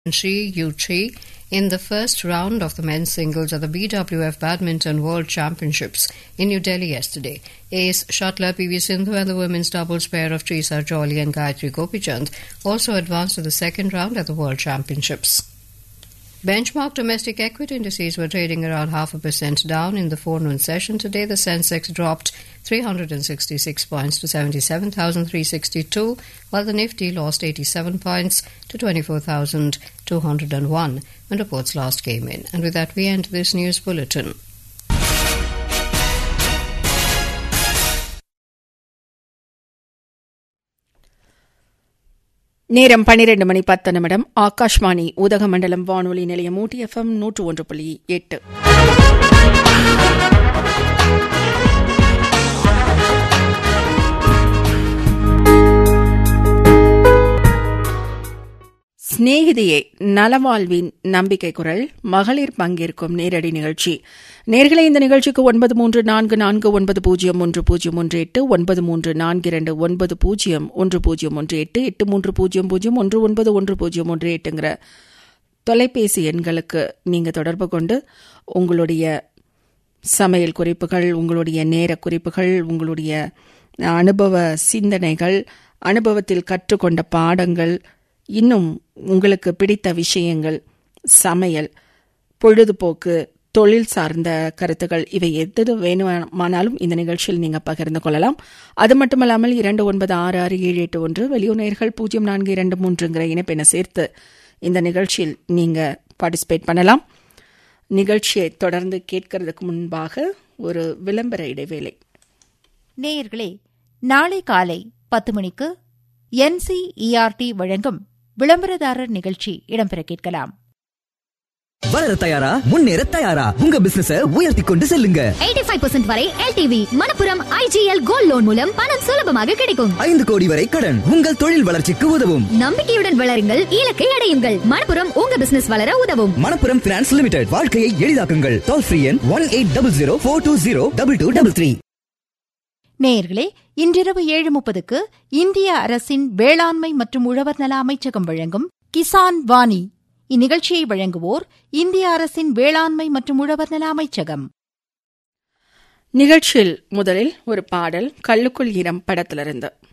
Shi Yu-chi in the first round of the men's singles at the BWF Badminton World Championships in New Delhi yesterday. Ace shuttler PV Sindhu and the women's doubles pair of Trisa Jolly and Gayatri Gopichand also advanced to the second round at the World Championships. Benchmark domestic equity indices were trading around 0.5% down in the forenoon session. Today, the Sensex dropped 366 points to 77,362, while the Nifty lost 87 points to 24,201 when reports last came in. And with that, we end this news bulletin. நேரம் 12:10 ஆகாஷ்வாணி உதகமண்டலம் வானொலி நிலையம் ஊட்டி FM 101.8. ஸ்நேகிதியே நலவாழ்வின் நம்பிக்கை குரல் மகளிர் பங்கேற்கும் நேரடி நிகழ்ச்சி. நேர்களை இந்த நிகழ்ச்சிக்கு 9344901018 9342901018 8300191018 தொலைபேசி எண்களுக்கு நீங்க தொடர்பு கொண்டு உங்களுடைய சமையல் குறிப்புகள், உங்களுடைய நேர குறிப்புகள், உங்களுடைய அனுபவ சிந்தனைகள், அனுபவத்தில் கற்றுக்கொண்ட பாடங்கள், இன்னும் உங்களுக்கு பிடித்த விஷயங்கள், சமையல், பொழுதுபோக்கு, தொழில் சார்ந்த கருத்துக்கள், இவை எது வேணுமானாலும் இந்த நிகழ்ச்சியில் நீங்க பகிர்ந்து கொள்ளலாம். அது மட்டுமல்லாமல் 29666781 வெளியூர் 0423 இணைப்பெண்ணை சேர்த்து இந்த நிகழ்ச்சியில் நீங்க பார்ட்டிசிபேட் பண்ணலாம். நிகழ்ச்சியை தொடர்ந்து கேட்கறதுக்கு முன்பாக ஒரு விளம்பர இடைவேளை. நேயர்களே, நாளை காலை 10 மணிக்கு NCERT வழங்கும் விளம்பரதாரர் நிகழ்ச்சி இடம்பெற கேட்கலாம். வளர தயாரா, முன்னேற தயாரா, உங்க பிசினஸை உயர்த்தி கொண்டு செல்லுங்க. 85% வரை LTV Manappuram IGL gold loan மூலம் பணம் சுலபமாக கிடைக்கும். 5 கோடி வரை கடன் உங்கள் தொழில் வளர்ச்சிக்கு உதவும். நம்பிக்கையுடன் வளருங்கள், இலக்கை அடையுங்கள். மணப்புரம் உங்க பிசினஸ் வளர உதவும். மணப்புரம் பினான்ஸ் லிமிடெட், வாழ்க்கையை எளிதாக்குங்கள். டோல் ஃப்ரீ எண் 180042202233. நேயர்களே, இன்றிரவு 7:30க்கு இந்திய அரசின் வேளாண்மை மற்றும் உழவர் நல அமைச்சகம் வழங்கும் கிசான் வாணி. இந்நிகழ்ச்சியை வழங்குவோர் இந்திய அரசின் வேளாண்மை மற்றும் உழவர் நல அமைச்சகம். நிகழ்ச்சியில் முதலில் ஒரு பாடல் கல்லுக்குள் ஈரம் படத்திலிருந்து.